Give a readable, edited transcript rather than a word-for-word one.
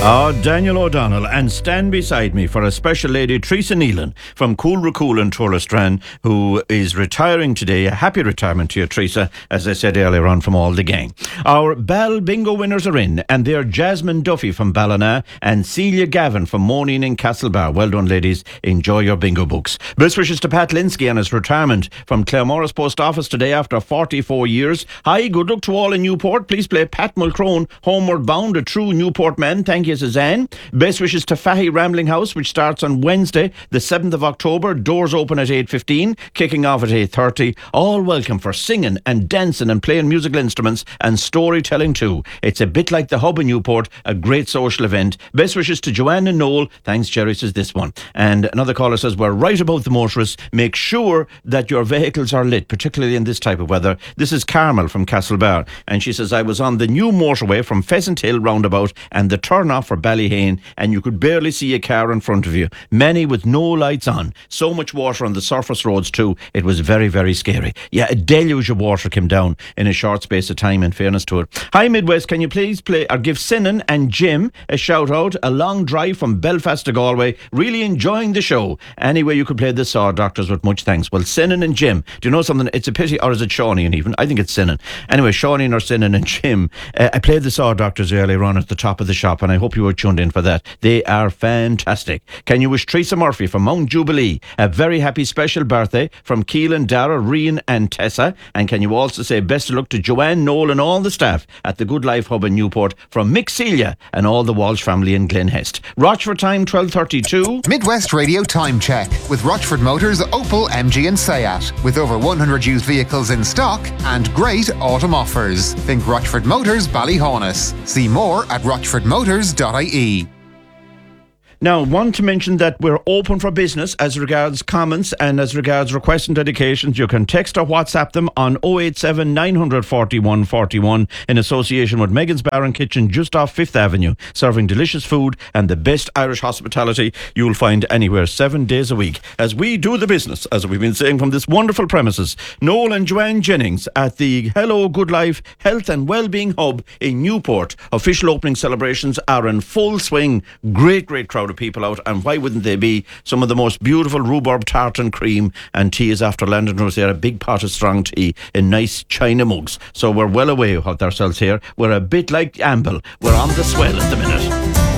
Daniel O'Donnell, and stand beside me for a special lady, Teresa Nealon from Coolracool in Turlestran, who is retiring today. A happy retirement to you, Teresa, as I said earlier on, from all the gang. Our Ball bingo winners are in, and they're Jasmine Duffy from Ballina and Celia Gavin from Morning in Castlebar. Well done, ladies. Enjoy your bingo books. Best wishes to Pat Linsky on his retirement from Claremorris Post Office today after 44 years. Hi, good luck to all in Newport. Please play Pat Mulcrone, Homeward Bound, a true Newport man. Thank you, Suzanne. Best wishes to Fahy Rambling House, which starts on Wednesday, the 7th of October. Doors open at 8:15, kicking off at 8:30. All welcome for singing and dancing and playing musical instruments and storytelling too. It's a bit like the Hub in Newport, a great social event. Best wishes to Joanne and Noel. Thanks, Jerry, says this one. And another caller says, we're right about the motorists. Make sure that your vehicles are lit, particularly in this type of weather. This is Carmel from Castlebar, and she says, I was on the new motorway from Pheasant Hill roundabout and the turn off for Ballyhane, and you could barely see a car in front of you. Many with no lights on. So much water on the surface roads too. It was very, very scary. Yeah, a deluge of water came down in a short space of time, in fairness to it. Hi Midwest, can you please play or give Sinan and Jim a shout out? A long drive from Belfast to Galway. Really enjoying the show. Anyway, you could play the Saw Doctors with much thanks. Well, Sinan and Jim, do you know something? It's a pity, or is it Shawnee and even? I think it's Sinan. Anyway, Shawnee or Sinan and Jim. I played the Saw Doctors earlier on at the top of the shop, and I hope you were tuned in for that. They are fantastic. Can you wish Teresa Murphy from Mount Jubilee a very happy special birthday from Keelan, Dara, Rian and Tessa? And can you also say best of luck to Joanne, Noel and all the staff at the Good Life Hub in Newport from Mick Celia and all the Walsh family in Glenhest. Rochford time 12:32. Midwest Radio Time Check with Rochford Motors, Opel, MG and Seat. With over 100 used vehicles in stock and great autumn offers. Think Rochford Motors, Ballyhaunis. See more at rochfordmotors.ie. Now, want to mention that we're open for business as regards comments and as regards requests and dedications. You can text or WhatsApp them on 087 941 41 in association with Megan's Bar and Kitchen just off 5th Avenue, serving delicious food and the best Irish hospitality you'll find anywhere 7 days a week. As we do the business, as we've been saying from this wonderful premises, Noel and Joanne Jennings at the Hello Good Life Health and Wellbeing Hub in Newport. Official opening celebrations are in full swing. Great crowd of people out, and why wouldn't they be? Some of the most beautiful rhubarb tart and cream and tea is after Landon Rose there, a big pot of strong tea in nice china mugs. So we're well away of ourselves here. We're a bit like Amble. We're on the swell at the minute.